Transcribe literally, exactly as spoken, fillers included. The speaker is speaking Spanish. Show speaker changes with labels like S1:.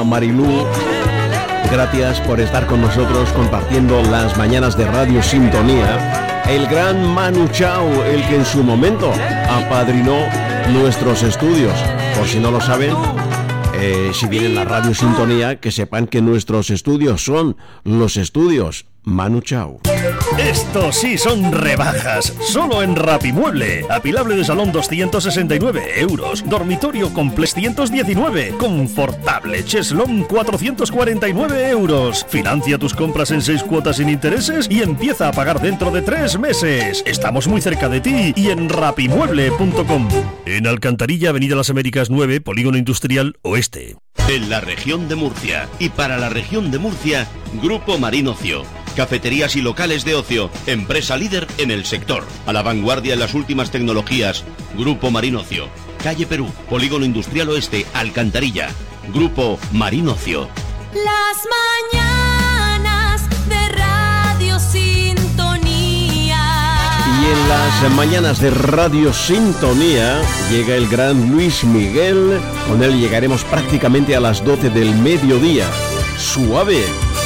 S1: Marilú, gracias por estar con nosotros compartiendo las mañanas de Radio Sintonía. El gran Manu Chao, el que en su momento apadrinó nuestros estudios. Por si no lo saben, eh, si vienen a Radio Sintonía, que sepan que nuestros estudios son los estudios Manu Chao.
S2: Estos sí son rebajas, solo en Rapimueble. Apilable de salón doscientos sesenta y nueve euros, dormitorio completo trescientos diecinueve, confortable cheslón cuatrocientos cuarenta y nueve euros. Financia tus compras en seis cuotas sin intereses y empieza a pagar dentro de tres meses. Estamos muy cerca de ti y en rapimueble punto com. En Alcantarilla, Avenida Las Américas nueve, Polígono Industrial Oeste.
S3: En la región de Murcia y para la región de Murcia, Grupo Marín Ocio. Cafeterías y locales de ocio, empresa líder en el sector. A la vanguardia en las últimas tecnologías. Grupo Marín Ocio. Calle Perú, Polígono Industrial Oeste, Alcantarilla. Grupo Marín Ocio.
S4: Las mañanas de Radio Sintonía.
S1: Y en las mañanas de Radio Sintonía llega el gran Luis Miguel. Con él llegaremos prácticamente a las doce del mediodía. Suave.